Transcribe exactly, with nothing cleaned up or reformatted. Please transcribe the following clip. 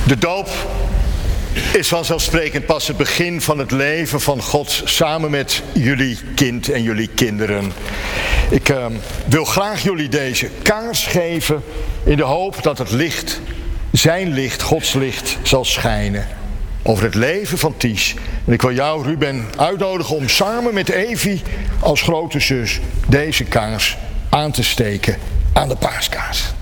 De doop is vanzelfsprekend pas het begin van het leven van God samen met jullie kind en jullie kinderen. Ik uh, wil graag jullie deze kaars geven in de hoop dat het licht, zijn licht, Gods licht, zal schijnen over het leven van Ties. En ik wil jou, Ruben, uitnodigen om samen met Evie als grote zus deze kaars aan te steken aan de paaskaars.